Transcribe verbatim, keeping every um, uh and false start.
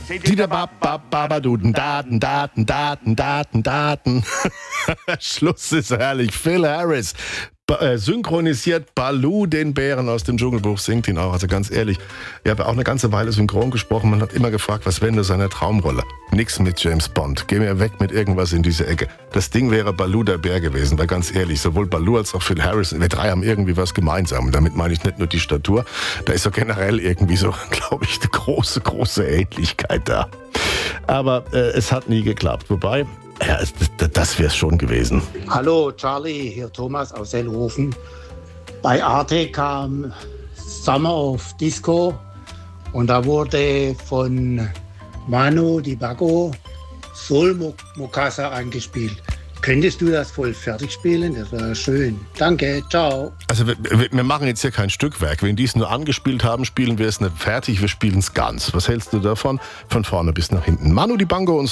Dieter Babaduden, Daten, Daten, Daten, Daten, Daten. Schluss ist herrlich. Phil Harris ba- äh, synchronisiert Baloo, den Bären aus dem Dschungelbuch, singt ihn auch. Also ganz ehrlich, ich habe auch eine ganze Weile synchron gesprochen. Man hat immer gefragt, was wäre denn seine Traumrolle? Nix mit James Bond. Geh mir weg mit irgendwas in diese Ecke. Das Ding wäre Baloo der Bär gewesen, weil ganz ehrlich, sowohl Baloo als auch Phil Harris, wir drei haben irgendwie was gemeinsam. Und damit meine ich nicht nur die Statur, da ist so generell irgendwie so, glaube ich, eine große, große Ähnlichkeit da. Aber äh, es hat nie geklappt. Wobei, ja, es, das, das wäre es schon gewesen. Hallo Charlie, hier Thomas aus Hellhofen. Bei Arte kam Summer of Disco und da wurde von Manu Dibango Soul Mokasa angespielt. Könntest du das voll fertig spielen? Das wäre schön. Danke, ciao. Also wir, wir wir machen jetzt hier kein Stückwerk. Wenn die es nur angespielt haben, spielen wir es nicht fertig. Wir spielen es ganz. Was hältst du davon? Von vorne bis nach hinten. Manu Dibango und